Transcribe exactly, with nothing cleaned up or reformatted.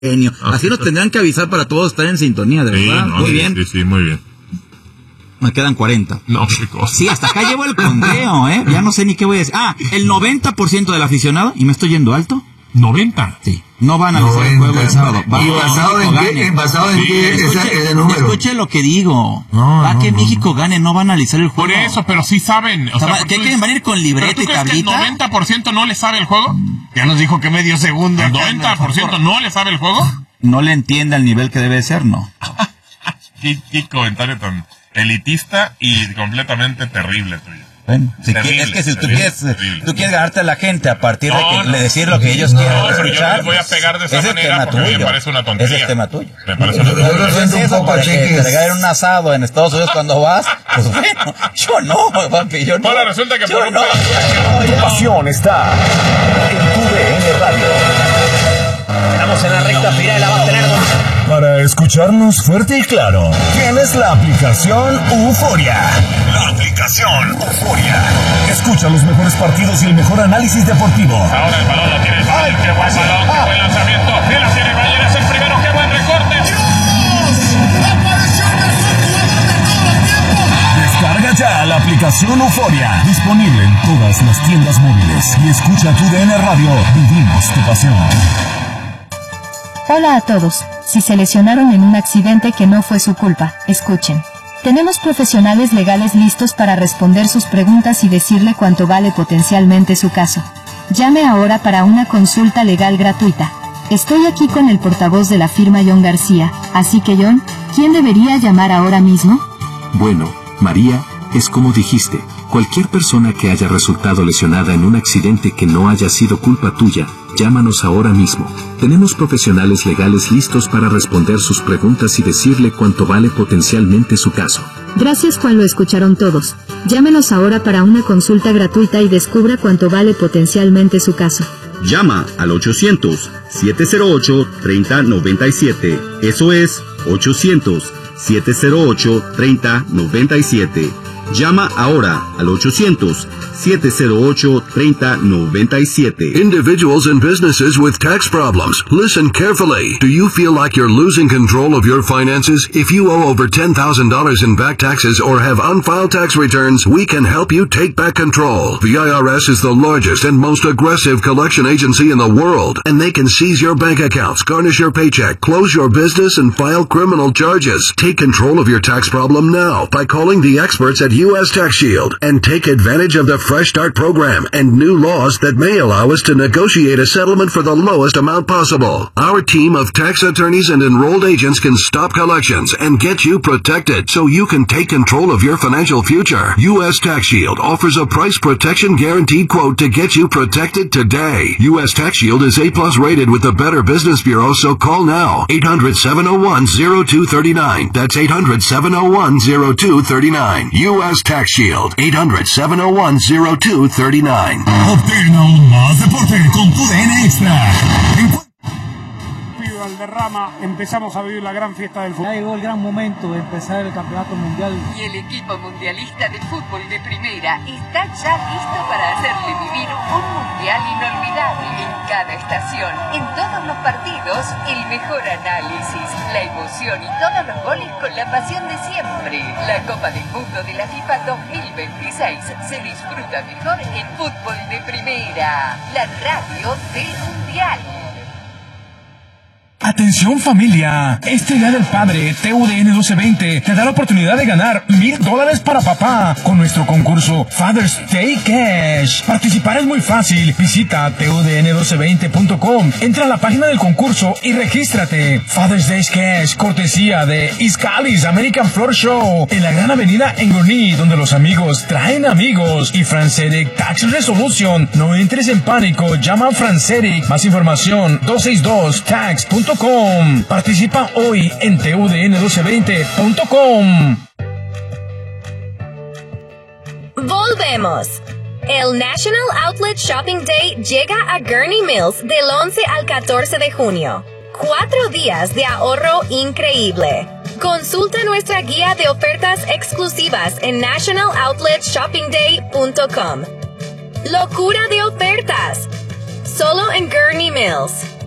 genio. Así nos tendrán que avisar para todos estar en sintonía, de verdad. Sí, no, muy sí, bien. Sí, sí, muy bien. Me quedan cuarenta. No, qué cosa. Sí, hasta acá llevo el conteo, ¿eh? Ya no sé ni qué voy a decir. Ah, el noventa por ciento del aficionado, y me estoy yendo alto. ¿noventa? Sí. No van a analizar el juego el sábado. Va ¿Y basado en qué? ¿Basado en Sí, qué? Escuche, Ese, ese número. escuche lo que digo. No, va no, que no. México gane, no va a analizar el juego. Por eso, pero sí saben. O O sea, sea, ¿qué tú- quieren venir con ¿Pero libreta tú y crees que el tablita? noventa por ciento no le sabe el juego? Ya nos dijo que medio segundo. ¿El noventa por ciento no le sabe el juego? No le entiende al nivel que debe ser, no. ¿Qué, qué comentario tan elitista y completamente terrible tuyo? Bueno, si Terrible, quieres, es que si tú terrible, quieres, terrible. tú quieres ganarte a la gente a partir de No, que no. le decir lo que ellos quieren No, pero yo no escuchar, les voy a pegar de esa ese es manera tema porque a mí me tuyo. parece una tontería. Ese es tema tuyo. Me parece Yo- una yo tontería. lo ¿Es siento un eso poco para así que que te es- regalen un asado en Estados Unidos cuando vas? Pues bueno, yo no, papi, yo no. Ahora resulta que yo por un no, pedazo- yo no. Pasión está en tu D N Radio. Estamos en la recta final, la va a tener con... Para escucharnos fuerte y claro, tienes la aplicación Euforia. La aplicación Euforia. Escucha los mejores partidos y el mejor análisis deportivo. Ahora el balón lo tiene. ¡Ay, qué buen balón! ¡Qué buen lanzamiento! ¡Y la tiene Bayer! ¡Es el primero! ¡Qué buen recorte! Descarga ya la aplicación Euforia. Disponible en todas las tiendas móviles. Y escucha tu D N Radio. Vivimos tu pasión. Hola a todos. Si se lesionaron en un accidente que no fue su culpa, escuchen. Tenemos profesionales legales listos para responder sus preguntas y decirle cuánto vale potencialmente su caso. Llame ahora para una consulta legal gratuita. Estoy aquí con el portavoz de la firma John García, así que John, ¿quién debería llamar ahora mismo? Bueno, María, es como dijiste, cualquier persona que haya resultado lesionada en un accidente que no haya sido culpa tuya, llámanos ahora mismo. Tenemos profesionales legales listos para responder sus preguntas y decirle cuánto vale potencialmente su caso. Gracias, Juan, lo escucharon todos. Llámenos ahora para una consulta gratuita y descubra cuánto vale potencialmente su caso. Llama al ochocientos, siete cero ocho, tres cero nueve siete. Eso es ochocientos, siete cero ocho, tres cero nueve siete. Llama ahora al ochocientos, siete cero ocho, tres cero nueve siete. Individuals and businesses with tax problems, listen carefully. Do you feel like you're losing control of your finances? If you owe over ten thousand dollars in back taxes or have unfiled tax returns, we can help you take back control. The I R S is the largest and most aggressive collection agency in the world, and they can seize your bank accounts, garnish your paycheck, close your business, and file criminal charges. Take control of your tax problem now by calling the experts at U S Tax Shield and take advantage of the Fresh Start program and new laws that may allow us to negotiate a settlement for the lowest amount possible. Our team of tax attorneys and enrolled agents can stop collections and get you protected so you can take control of your financial future. U S Tax Shield offers a price protection guaranteed quote to get you protected today. U S Tax Shield is A plus rated with the Better Business Bureau, so call now. eight hundred, seven oh one, oh two three nine. That's eight hundred, seven oh one, oh two three nine. U S Tax Shield. eight hundred, seven oh one, oh two three nine. Obtén aún más deporte con tu D N Extra. Valderrama, empezamos a vivir la gran fiesta del fútbol. Ya llegó el gran momento de empezar el campeonato mundial. Y el equipo mundialista de fútbol de primera está ya listo para hacerle vivir un mundial inolvidable en cada estación. En todos los partidos, el mejor análisis, la emoción y todos los goles con la pasión de siempre. La Copa del Mundo de la FIFA dos mil veintiséis se disfruta mejor en fútbol de primera. La radio del mundial. Atención familia, este Día del Padre T U D N doce veinte te da la oportunidad de ganar mil dólares para papá con nuestro concurso Father's Day Cash. Participar es muy fácil, visita T U D N doce veinte punto com, entra a la página del concurso y regístrate. Father's Day Cash, cortesía de Iscalis American Floor Show, en la gran avenida en Gurnee, donde los amigos traen amigos. Y Franceric Tax Resolution, no entres en pánico, llama a Franceric, más información dos seis dos tax punto com. Participa hoy en T U D N doce veinte punto com. Volvemos. El National Outlet Shopping Day llega a Gurnee Mills del once al catorce de junio. Cuatro días de ahorro increíble. Consulta nuestra guía de ofertas exclusivas en national outlet shopping day punto com. Locura de ofertas. Solo en Gurnee Mills.